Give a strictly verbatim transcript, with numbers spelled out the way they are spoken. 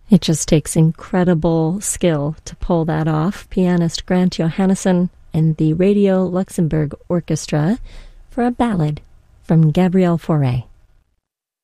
It just takes incredible skill to pull that off. Pianist Grant Johannesson and the Radio Luxembourg Orchestra for a ballad from Gabriel Fauré.